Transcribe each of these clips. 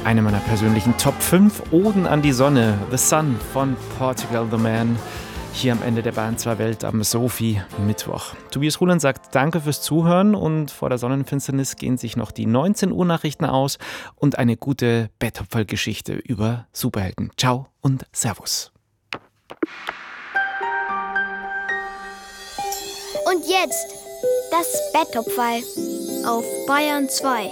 Eine meiner persönlichen Top 5 Oden an die Sonne, The Sun von Portugal the Man. Hier am Ende der Bayern 2 Welt am Sophie Mittwoch. Tobias Ruland sagt Danke fürs Zuhören und vor der Sonnenfinsternis gehen sich noch die 19 Uhr Nachrichten aus und eine gute Betthupferl-Geschichte über Superhelden. Ciao und Servus. Und jetzt das Betthupferl auf Bayern 2.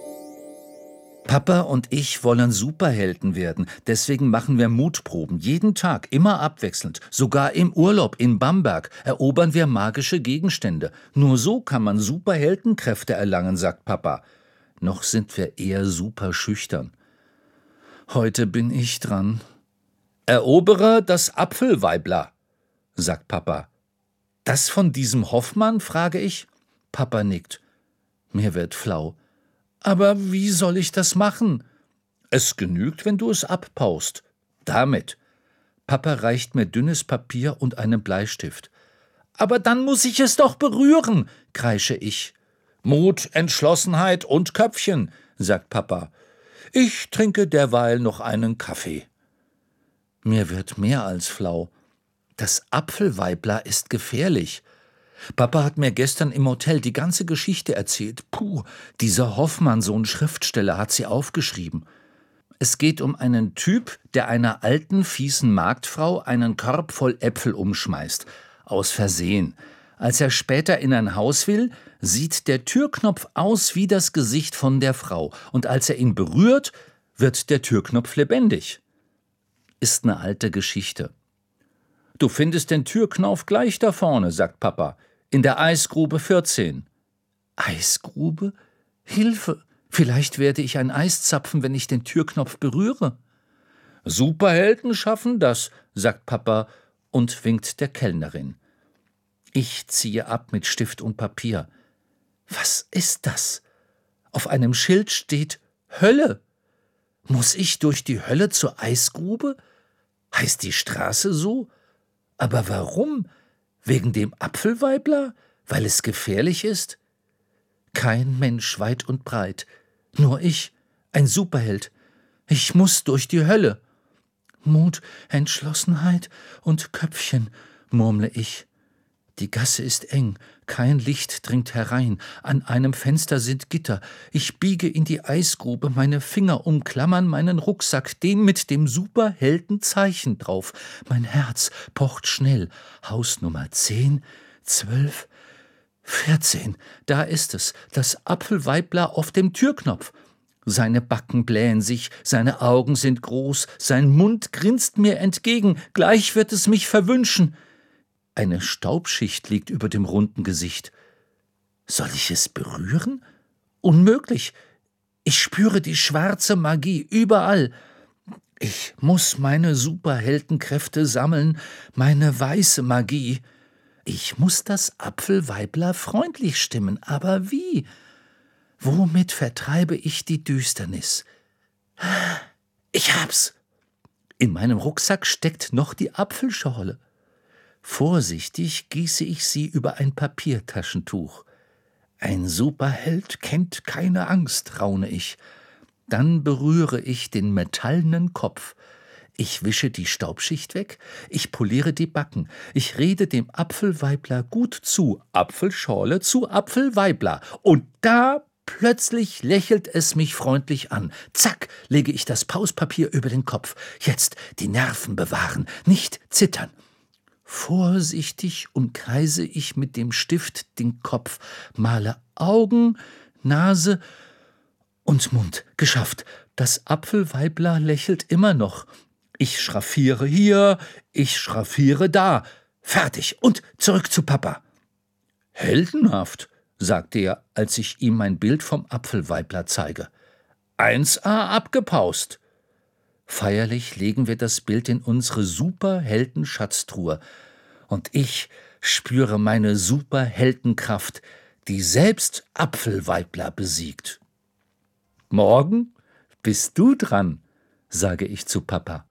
Papa und ich wollen Superhelden werden. Deswegen machen wir Mutproben. Jeden Tag, immer abwechselnd. Sogar im Urlaub in Bamberg erobern wir magische Gegenstände. Nur so kann man Superheldenkräfte erlangen, sagt Papa. Noch sind wir eher super schüchtern. Heute bin ich dran. Erobere das Apfelweibler, sagt Papa. Das von diesem Hoffmann, frage ich. Papa nickt. Mir wird flau. Aber wie soll ich das machen? Es genügt, wenn du es abpaust. Damit. Papa reicht mir dünnes Papier und einen Bleistift. Aber dann muss ich es doch berühren, kreische ich. Mut, Entschlossenheit und Köpfchen, sagt Papa. Ich trinke derweil noch einen Kaffee. Mir wird mehr als flau. Das Apfelweibler ist gefährlich. Papa hat mir gestern im Hotel die ganze Geschichte erzählt. Puh, dieser Hoffmann, so ein Schriftsteller, hat sie aufgeschrieben. Es geht um einen Typ, der einer alten, fiesen Marktfrau einen Korb voll Äpfel umschmeißt. Aus Versehen. Als er später in ein Haus will, sieht der Türknopf aus wie das Gesicht von der Frau. Und als er ihn berührt, wird der Türknopf lebendig. Ist eine alte Geschichte. Du findest den Türknauf gleich da vorne, sagt Papa. In der Eisgrube 14. Eisgrube? Hilfe! Vielleicht werde ich ein Eis zapfen, wenn ich den Türknopf berühre. Superhelden schaffen das, sagt Papa und winkt der Kellnerin. Ich ziehe ab mit Stift und Papier. Was ist das? Auf einem Schild steht Hölle. Muss ich durch die Hölle zur Eisgrube? Heißt die Straße so? Aber warum? Wegen dem Apfelweibler? Weil es gefährlich ist? Kein Mensch weit und breit. Nur ich, ein Superheld. Ich muss durch die Hölle. Mut, Entschlossenheit und Köpfchen, murmle ich. Die Gasse ist eng, kein Licht dringt herein, an einem Fenster sind Gitter. Ich biege in die Eisgrube, meine Finger umklammern meinen Rucksack, den mit dem Superheldenzeichen drauf. Mein Herz pocht schnell. Hausnummer 10, 12, 14. Da ist es, das Apfelweibler auf dem Türknopf. Seine Backen blähen sich, seine Augen sind groß, sein Mund grinst mir entgegen, gleich wird es mich verwünschen. Eine Staubschicht liegt über dem runden Gesicht. Soll ich es berühren? Unmöglich. Ich spüre die schwarze Magie überall. Ich muss meine Superheldenkräfte sammeln, meine weiße Magie. Ich muss das Apfelweibler freundlich stimmen, aber wie? Womit vertreibe ich die Düsternis? Ich hab's. In meinem Rucksack steckt noch die Apfelschorle. Vorsichtig gieße ich sie über ein Papiertaschentuch. Ein Superheld kennt keine Angst, raune ich. Dann berühre ich den metallenen Kopf. Ich wische die Staubschicht weg, ich poliere die Backen, ich rede dem Apfelweibler gut zu, Apfelschorle zu Apfelweibler. Und da plötzlich lächelt es mich freundlich an. Zack, lege ich das Pauspapier über den Kopf. Jetzt die Nerven bewahren, nicht zittern. Vorsichtig umkreise ich mit dem Stift den Kopf, male Augen, Nase und Mund. Geschafft. Das Apfelweibler lächelt immer noch. Ich schraffiere hier, ich schraffiere da. Fertig und zurück zu Papa. Heldenhaft, sagte er, als ich ihm mein Bild vom Apfelweibler zeige. 1A abgepaust. Feierlich legen wir das Bild in unsere Superhelden-Schatztruhe. Und ich spüre meine Superheldenkraft, die selbst Apfelweibler besiegt. Morgen bist du dran, sage ich zu Papa.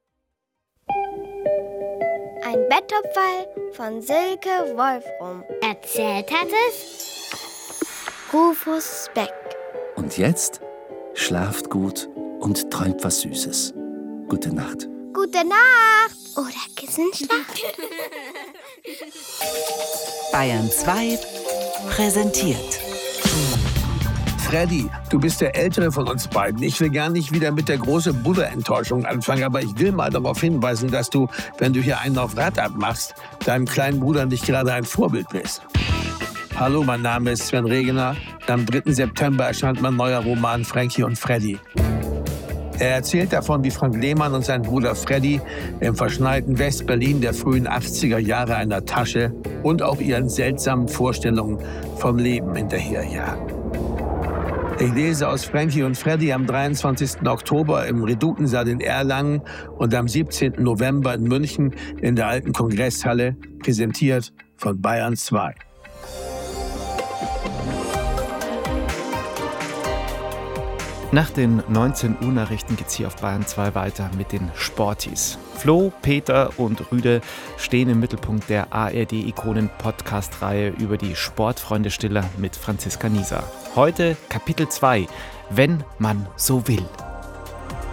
Ein Betthupferl von Silke Wolfrum. Erzählt hat es Rufus Beck. Und jetzt schlaft gut und träumt was Süßes. Gute Nacht. Gute Nacht. Oder Kissenschlag. Bayern 2 präsentiert. Freddy, du bist der Ältere von uns beiden. Ich will gar nicht wieder mit der großen Bruderenttäuschung anfangen, aber ich will mal darauf hinweisen, dass du, wenn du hier einen auf Rad abmachst, deinem kleinen Bruder nicht gerade ein Vorbild bist. Hallo, mein Name ist Sven Regener. Am 3. September erscheint mein neuer Roman Frankie und Freddy. Er erzählt davon, wie Frank Lehmann und sein Bruder Freddy im verschneiten West-Berlin der frühen 80er Jahre einer Tasche und auch ihren seltsamen Vorstellungen vom Leben hinterherjagen. Ich lese aus Frankie und Freddy am 23. Oktober im Redutensaal in Erlangen und am 17. November in München in der alten Kongresshalle, präsentiert von Bayern 2. Nach den 19 Uhr Nachrichten geht's hier auf Bayern 2 weiter mit den Sportis. Flo, Peter und Rüde stehen im Mittelpunkt der ARD-Ikonen-Podcast-Reihe über die Sportfreunde Stiller mit Franziska Nieser. Heute Kapitel 2, wenn man so will.